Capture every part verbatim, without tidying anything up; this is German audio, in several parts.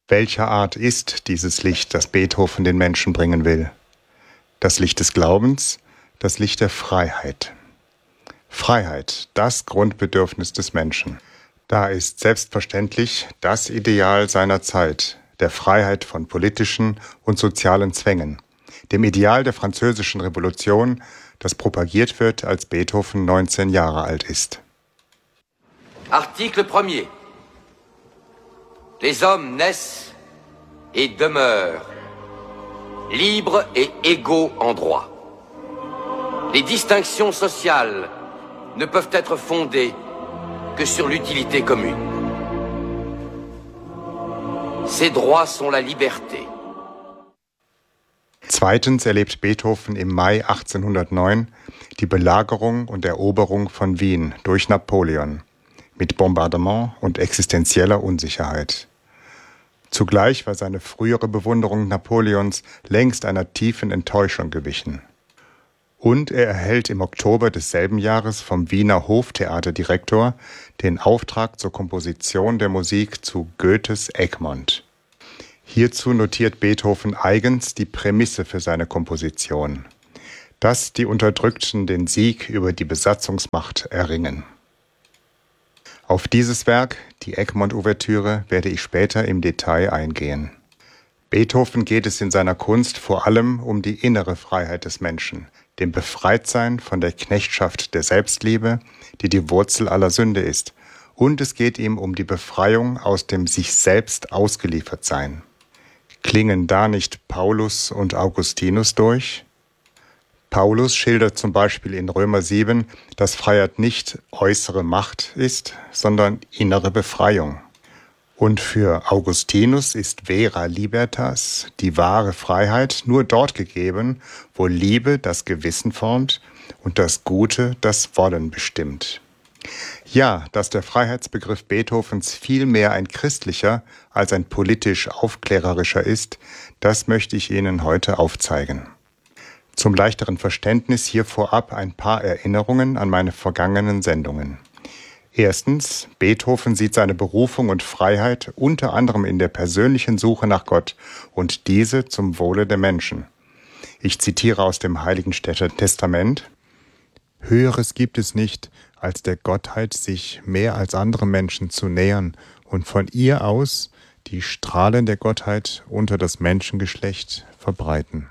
Welcher Art ist dieses Licht, das Beethoven den Menschen bringen will? Das Licht des Glaubens, das Licht der Freiheit. Freiheit, das Grundbedürfnis des Menschen. Da ist selbstverständlich das Ideal seiner Zeit, der Freiheit von politischen und sozialen Zwängen, dem Ideal der Französischen Revolution, das propagiert wird, als Beethoven neunzehn Jahre alt ist. Article premier. Les hommes naissent et demeurent libres et égaux en droit. Les distinctions sociales ne peuvent être fondées que sur l'utilité commune. Ces droits sont la liberté. Zweitens erlebt Beethoven im Mai achtzehnhundertneun die Belagerung und Eroberung von Wien durch Napoleon mit Bombardement und existenzieller Unsicherheit. Zugleich war seine frühere Bewunderung Napoleons längst einer tiefen Enttäuschung gewichen. Und er erhält im Oktober desselben Jahres vom Wiener Hoftheaterdirektor den Auftrag zur Komposition der Musik zu Goethes Egmont. Hierzu notiert Beethoven eigens die Prämisse für seine Komposition: dass die Unterdrückten den Sieg über die Besatzungsmacht erringen. Auf dieses Werk, die Egmont-Ouvertüre, werde ich später im Detail eingehen. Beethoven geht es in seiner Kunst vor allem um die innere Freiheit des Menschen, dem Befreitsein von der Knechtschaft der Selbstliebe, die die Wurzel aller Sünde ist, und es geht ihm um die Befreiung aus dem sich selbst Ausgeliefertsein. Klingen da nicht Paulus und Augustinus durch? Paulus schildert zum Beispiel in Römer sieben, dass Freiheit nicht äußere Macht ist, sondern innere Befreiung. Und für Augustinus ist vera libertas, die wahre Freiheit, nur dort gegeben, wo Liebe das Gewissen formt und das Gute das Wollen bestimmt. Ja, dass der Freiheitsbegriff Beethovens viel mehr ein christlicher als ein politisch-aufklärerischer ist, das möchte ich Ihnen heute aufzeigen. Zum leichteren Verständnis hier vorab ein paar Erinnerungen an meine vergangenen Sendungen. Erstens, Beethoven sieht seine Berufung und Freiheit unter anderem in der persönlichen Suche nach Gott und diese zum Wohle der Menschen. Ich zitiere aus dem Heiligenstädter Testament: Höheres gibt es nicht, als der Gottheit sich mehr als andere Menschen zu nähern und von ihr aus die Strahlen der Gottheit unter das Menschengeschlecht verbreiten.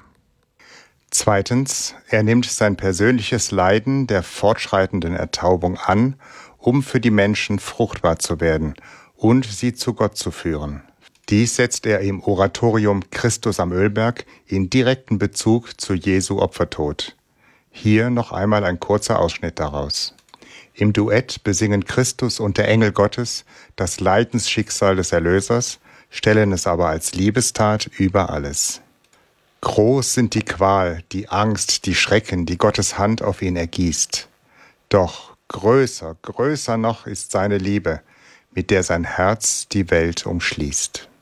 Zweitens, er nimmt sein persönliches Leiden der fortschreitenden Ertaubung an, um für die Menschen fruchtbar zu werden und sie zu Gott zu führen. Dies setzt er im Oratorium Christus am Ölberg in direkten Bezug zu Jesu Opfertod. Hier noch einmal ein kurzer Ausschnitt daraus. Im Duett besingen Christus und der Engel Gottes das Leidensschicksal des Erlösers, stellen es aber als Liebestat über alles. Groß sind die Qual, die Angst, die Schrecken, die Gottes Hand auf ihn ergießt. Doch größer, größer noch ist seine Liebe, mit der sein Herz die Welt umschließt.